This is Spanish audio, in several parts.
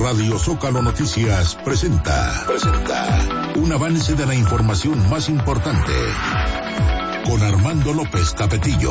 Radio Zócalo Noticias presenta un avance de la información más importante con Armando López Capetillo.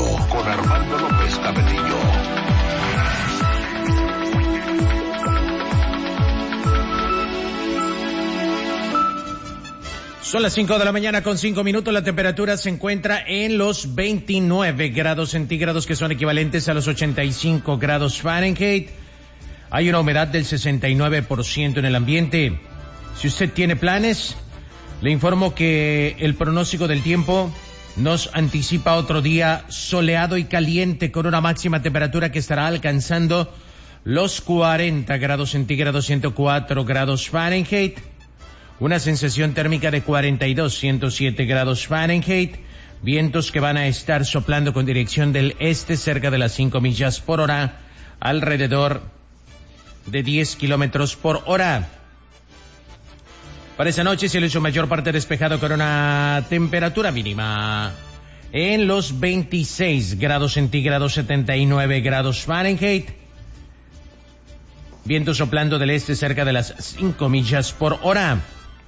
Son las 5 de la mañana con 5 minutos. La temperatura se encuentra en los 29 grados centígrados, que son equivalentes a los 85 grados Fahrenheit. Hay una humedad del 69% en el ambiente. Si usted tiene planes, le informo que el pronóstico del tiempo nos anticipa otro día soleado y caliente, con una máxima temperatura que estará alcanzando los 40 grados centígrados, 104 grados Fahrenheit. Una sensación térmica de 42, 107 grados Fahrenheit. Vientos que van a estar soplando con dirección del este cerca de las 5 millas por hora, alrededor de 10 kilómetros por hora. Para esa noche, cielo en su mayor parte despejado, con una temperatura mínima en los 26 grados centígrados, 79 grados Fahrenheit. Viento soplando del este cerca de las 5 millas por hora.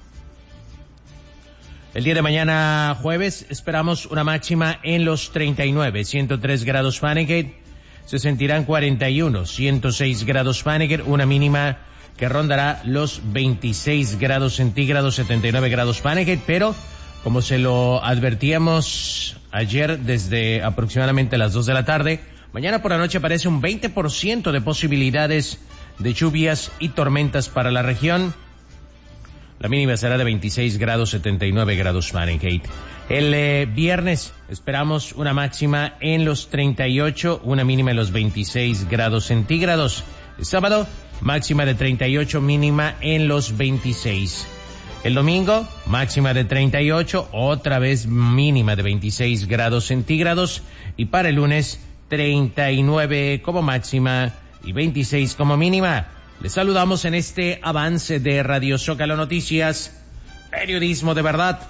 El día de mañana, jueves, esperamos una máxima en los 39, 103 grados Fahrenheit. Se sentirán 41, 106 grados Fahrenheit. Una mínima que rondará los 26 grados centígrados, 79 grados Fahrenheit. Pero, como se lo advertíamos ayer desde aproximadamente las 2 de la tarde, mañana por la noche aparece un 20% de posibilidades de lluvias y tormentas para la región. La mínima será de 26 grados, 79 grados Fahrenheit. El viernes esperamos una máxima en los 38, una mínima en los 26 grados centígrados. El sábado, máxima de 38, mínima en los 26. El domingo, máxima de 38, otra vez mínima de 26 grados centígrados. Y para el lunes, 39 como máxima y 26 como mínima. Les saludamos en este avance de Radio Zócalo Noticias, periodismo de verdad.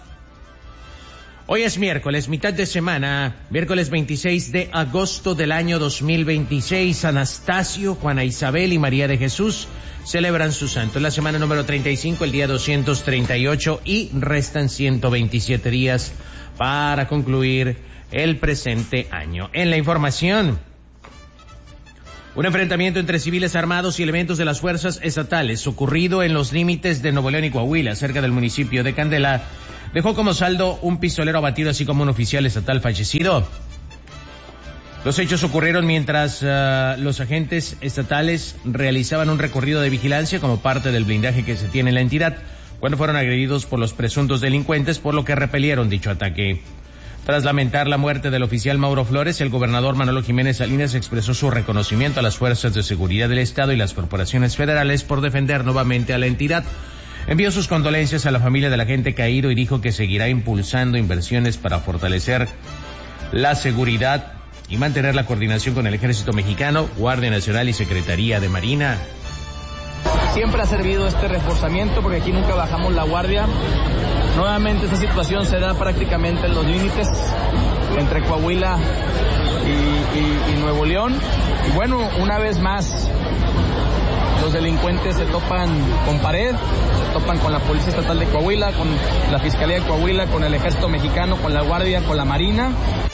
Hoy es miércoles, mitad de semana, miércoles 26 de agosto del año 2026. Anastasio, Juana Isabel y María de Jesús celebran su santo. Es la semana número 35, el día 238, y restan 127 días para concluir el presente año. En la información, un enfrentamiento entre civiles armados y elementos de las fuerzas estatales ocurrido en los límites de Nuevo León y Coahuila, cerca del municipio de Candela, dejó como saldo un pistolero abatido, así como un oficial estatal fallecido. Los hechos ocurrieron mientras los agentes estatales realizaban un recorrido de vigilancia como parte del blindaje que se tiene en la entidad, cuando fueron agredidos por los presuntos delincuentes, por lo que repelieron dicho ataque. Tras lamentar la muerte del oficial Mauro Flores, el gobernador Manolo Jiménez Salinas expresó su reconocimiento a las fuerzas de seguridad del Estado y las corporaciones federales por defender nuevamente a la entidad. Envió sus condolencias a la familia del agente caído y dijo que seguirá impulsando inversiones para fortalecer la seguridad y mantener la coordinación con el Ejército Mexicano, Guardia Nacional y Secretaría de Marina. Siempre ha servido este reforzamiento porque aquí nunca bajamos la guardia. Nuevamente esta situación se da prácticamente en los límites entre Coahuila y Nuevo León. Y bueno, una vez más, los delincuentes se topan con pared, se topan con la Policía Estatal de Coahuila, con la Fiscalía de Coahuila, con el Ejército Mexicano, con la Guardia, con la Marina.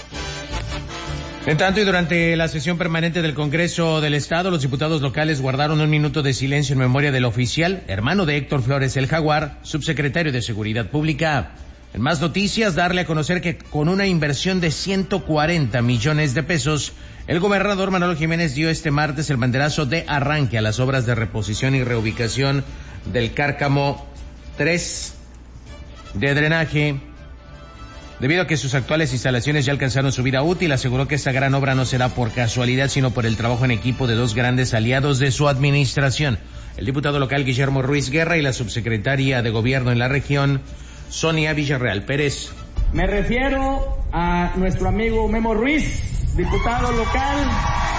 En tanto, y durante la sesión permanente del Congreso del Estado, los diputados locales guardaron un minuto de silencio en memoria del oficial, hermano de Héctor Flores el Jaguar, subsecretario de Seguridad Pública. En más noticias, darle a conocer que con una inversión de 140 millones de pesos, el gobernador Manolo Jiménez dio este martes el banderazo de arranque a las obras de reposición y reubicación del Cárcamo 3 de drenaje. Debido a que sus actuales instalaciones ya alcanzaron su vida útil, aseguró que esta gran obra no será por casualidad, sino por el trabajo en equipo de dos grandes aliados de su administración, el diputado local Guillermo Ruiz Guerra y la subsecretaria de Gobierno en la región, Sonia Villarreal Pérez. Me refiero a nuestro amigo Memo Ruiz, diputado local,